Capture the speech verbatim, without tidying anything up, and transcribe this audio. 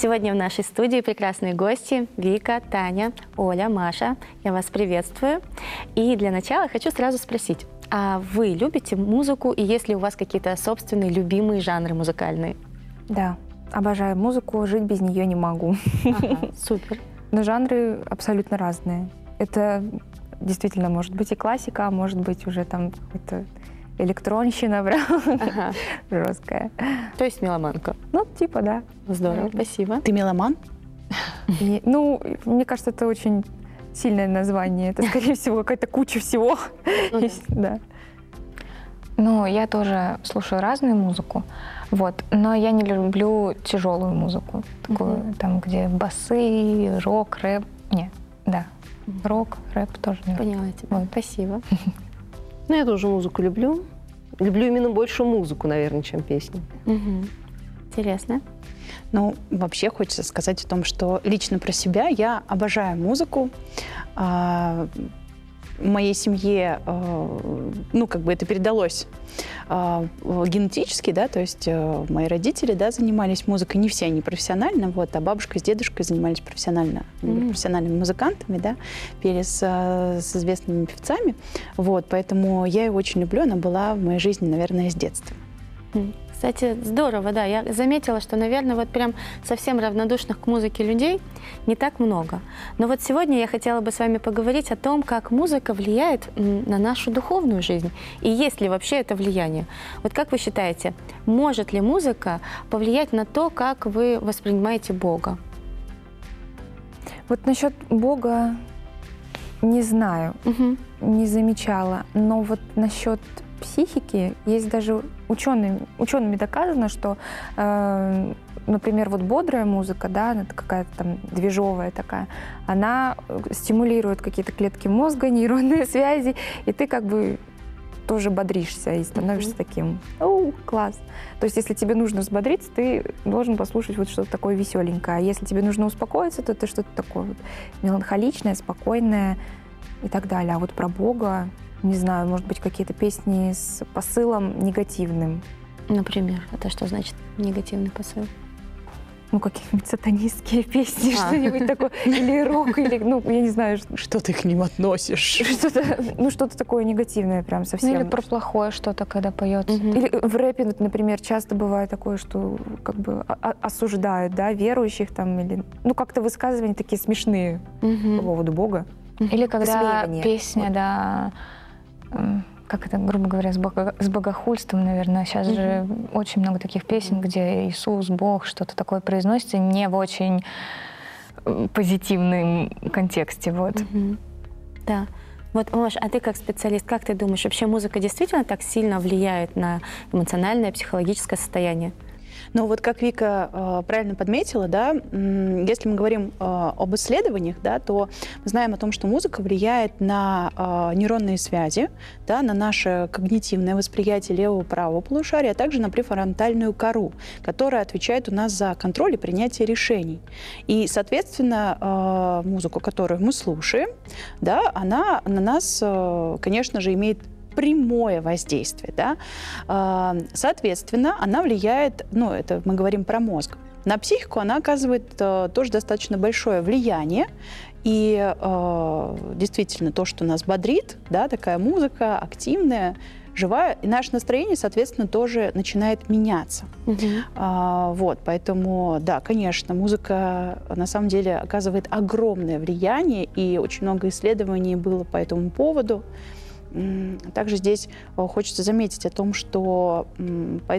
Сегодня в нашей студии прекрасные гости Вика, Таня, Оля, Маша. Я вас приветствую. И для начала хочу сразу спросить, а вы любите музыку и есть ли у вас какие-то собственные любимые жанры музыкальные? Да, обожаю музыку, жить без нее не могу. Ага, супер. Но жанры абсолютно разные. Это действительно может быть и классика, а может быть уже там какой-то электронщина, прям Ага. жесткая. То есть меломанка. Ну, типа, да. Здорово, спасибо. Ты меломан? И, ну, мне кажется, это очень сильное название. Это, скорее всего, какая-то куча всего. Ну да. Да. Ну, я тоже слушаю разную музыку, вот, но я не люблю тяжелую музыку, такую, Мгм. там, где басы, рок, рэп. Нет, да, рок, рэп тоже не люблю. Поняла тебя. Вот. Спасибо. Ну, я тоже музыку люблю. Люблю именно больше музыку, наверное, чем песни. Мгм. Интересно. Ну, вообще хочется сказать о том, что лично про себя я обожаю музыку. А, В моей семье, э, ну, как бы это передалось э, генетически, да, то есть э, мои родители, да, занимались музыкой, не все они профессионально, вот, а бабушка с дедушкой занимались профессионально, были Мгм. профессиональными музыкантами, да, пели с, э, с известными певцами, вот, поэтому я ее очень люблю, она была в моей жизни, наверное, с детства. М. Кстати, здорово, да. Я заметила, что, наверное, вот прям совсем равнодушных к музыке людей не так много. Но вот сегодня я хотела бы с вами поговорить о том, как музыка влияет м, на нашу духовную жизнь. И есть ли вообще это влияние? Вот как вы считаете, может ли музыка повлиять на то, как вы воспринимаете Бога? Вот насчет Бога не знаю, Мгм. не замечала. Но вот насчет психики есть даже ученые, учеными доказано, что, э, например, вот бодрая музыка, да, это какая-то там движовая такая, она стимулирует какие-то клетки мозга, нейронные связи, и ты как бы тоже бодришься и становишься Мгм. таким, оу, класс. То есть если тебе нужно взбодриться, ты должен послушать вот что-то такое веселенькое. А если тебе нужно успокоиться, то это что-то такое вот меланхоличное, спокойное и так далее. А вот про Бога, не знаю, может быть, какие-то песни с посылом негативным. Например, это что значит негативный посыл? Ну, какие-нибудь сатанистские песни, А. что-нибудь такое. Или рок, или, ну, я не знаю, что- Что ты к ним относишь? что-то, ну, что-то такое негативное прям Ну, совсем. или про плохое что-то, когда поется. Мгм. Или в рэпе, вот, например, часто бывает такое, что как бы о- о- осуждают, да, верующих там, или, ну, как-то высказывания такие смешные Мгм. по поводу Бога. Или когда Высмеивание. песня, Вот. да, м, как это, грубо говоря, с, бого- с богохульством, наверное. Сейчас же очень много таких песен, где Иисус, Бог, что-то такое произносится не в очень м, позитивном контексте. Вот. Мгм. Да. Вот, Маш, а ты как специалист, как ты думаешь, вообще музыка действительно так сильно влияет на эмоциональное, психологическое состояние? Ну вот как Вика э, правильно подметила, да, м, если мы говорим э, об исследованиях, да, то мы знаем о том, что музыка влияет на э, нейронные связи, да, на наше когнитивное восприятие левого и правого полушария, а также на префронтальную кору, которая отвечает у нас за контроль и принятие решений. И, соответственно, э, музыку, которую мы слушаем, да, она на нас, э, конечно же, имеет прямое воздействие, да. А, Соответственно, она влияет, ну, это мы говорим про мозг. На психику она оказывает э, тоже достаточно большое влияние. И э, действительно, то, что нас бодрит, да, такая музыка активная, живая, и наше настроение, соответственно, тоже начинает меняться. Мгм. А, вот, поэтому, да, конечно, музыка на самом деле оказывает огромное влияние, и очень много исследований было по этому поводу. М, Также здесь э, хочется заметить о том, что м, по